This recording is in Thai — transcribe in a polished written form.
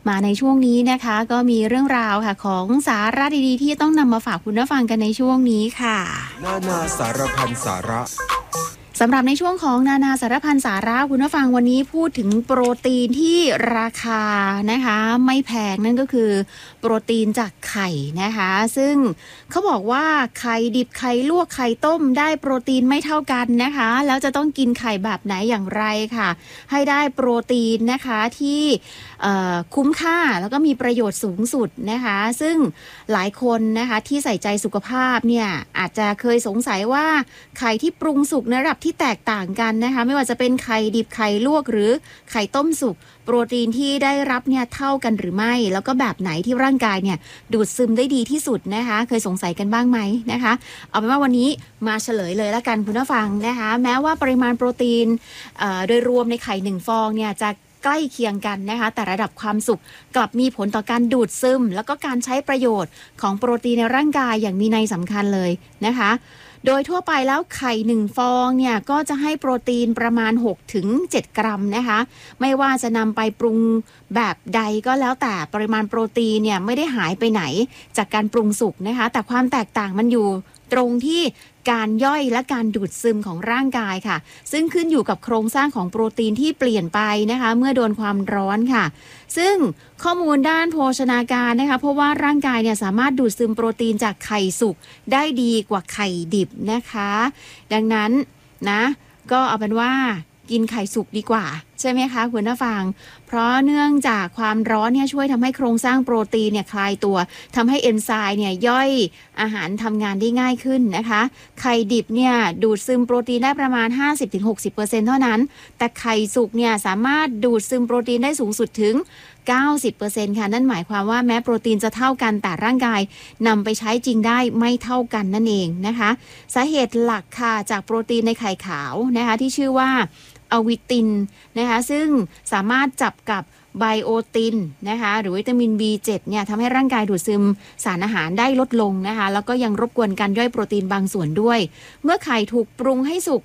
มาในช่วงนี้นะคะก็มีเรื่องราวค่ะของสาระดีๆที่ต้องนำมาฝากคุณผู้ฟังกันในช่วงนี้ค่ะนาสารพันสาระสำหรับในช่วงของนานาสารพันสาระคุณผู้ฟังวันนี้พูดถึงโปรตีนที่ราคานะคะไม่แพงนั่นก็คือโปรตีนจากไข่นะคะซึ่งเขาบอกว่าไข่ดิบไข่ลวกไข่ต้มได้โปรตีนไม่เท่ากันนะคะแล้วจะต้องกินไข่แบบไหนอย่างไรค่ะให้ได้โปรตีนนะคะที่คุ้มค่าแล้วก็มีประโยชน์สูงสุดนะคะซึ่งหลายคนนะคะที่ใส่ใจสุขภาพเนี่ยอาจจะเคยสงสัยว่าไข่ที่ปรุงสุกในระดับที่แตกต่างกันนะคะไม่ว่าจะเป็นไข่ดิบไข่ลวกหรือไข่ต้มสุกโปรตีนที่ได้รับเนี่ยเท่ากันหรือไม่แล้วก็แบบไหนที่ร่างกายเนี่ยดูดซึมได้ดีที่สุดนะคะเคยสงสัยกันบ้างไหมนะคะเอาเป็นว่าวันนี้มาเฉลยเลยละกันคุณผู้ฟังนะคะแม้ว่าปริมาณโปรตีนโดยรวมในไข่1ฟองเนี่ยจะใกล้เคียงกันนะคะแต่ระดับความสุกกลับมีผลต่อการดูดซึมแล้วก็การใช้ประโยชน์ของโปรตีนในร่างกายอย่างมีนัยสำคัญเลยนะคะโดยทั่วไปแล้วไข่1ฟองเนี่ยก็จะให้โปรตีนประมาณ 6-7 กรัมนะคะไม่ว่าจะนำไปปรุงแบบใดก็แล้วแต่ปริมาณโปรตีนเนี่ยไม่ได้หายไปไหนจากการปรุงสุกนะคะแต่ความแตกต่างมันอยู่ตรงที่การย่อยและการดูดซึมของร่างกายค่ะซึ่งขึ้นอยู่กับโครงสร้างของโปรตีนที่เปลี่ยนไปนะคะเมื่อโดนความร้อนค่ะซึ่งข้อมูลด้านโภชนาการนะคะเพราะว่าร่างกายเนี่ยสามารถดูดซึมโปรตีนจากไข่สุกได้ดีกว่าไข่ดิบนะคะดังนั้นนะก็เอาเป็นว่ากินไข่สุกดีกว่าใช่ไหมคะคุณผู้ฟังเพราะเนื่องจากความร้อนเนี่ยช่วยทำให้โครงสร้างโปรตีนเนี่ยคลายตัวทำให้เอนไซม์เนี่ยย่อยอาหารทำงานได้ง่ายขึ้นนะคะไข่ดิบเนี่ยดูดซึมโปรตีนได้ประมาณ 50-60% เท่านั้นแต่ไข่สุกเนี่ยสามารถดูดซึมโปรตีนได้สูงสุดถึง 90% ค่ะนั่นหมายความว่าแม้โปรตีนจะเท่ากันแต่ร่างกายนำไปใช้จริงได้ไม่เท่ากันนั่นเองนะคะสาเหตุหลักค่ะจากโปรตีนในไข่ขาวนะคะที่ชื่อว่าอะวิตินนะคะซึ่งสามารถจับกับไบโอตินนะคะหรือวิตามิน B7 เนี่ยทำให้ร่างกายดูดซึมสารอาหารได้ลดลงนะคะแล้วก็ยังรบกวนการย่อยโปรตีนบางส่วนด้วยเมื่อไข่ถูกปรุงให้สุก